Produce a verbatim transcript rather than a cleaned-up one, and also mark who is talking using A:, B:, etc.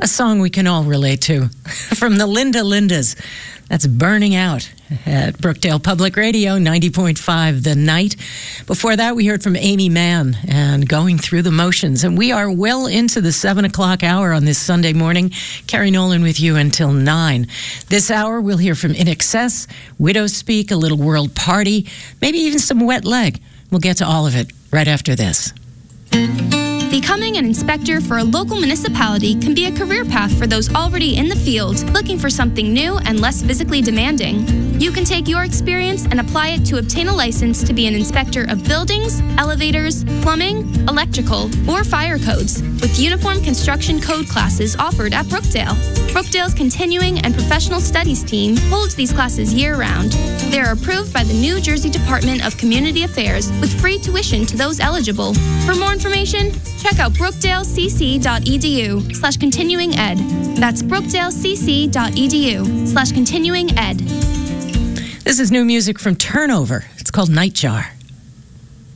A: A song we can all relate to from the Linda Lindas. That's Burning Out at Brookdale Public Radio, ninety point five The Night. Before that, we heard from Amy Mann and Going Through the Motions. And we are well into the seven o'clock hour on this Sunday morning. Carrie Nolan with you until nine. This hour, we'll hear from In Excess, Widows Speak, A Little World Party, maybe even some Wet Leg. We'll get to all of it right after this.
B: Becoming an inspector for a local municipality can be a career path for those already in the field, looking for something new and less physically demanding. You can take your experience and apply it to obtain a license to be an inspector of buildings, elevators, plumbing, electrical, or fire codes, with uniform construction code classes offered at Brookdale. Brookdale's Continuing and Professional Studies team holds these classes year-round. They are approved by the New Jersey Department of Community Affairs with free tuition to those eligible. For more information, check out brookdalecc.edu slash continuing ed. That's brookdalecc.edu slash continuing ed.
A: This is new music from Turnover. It's called Nightjar.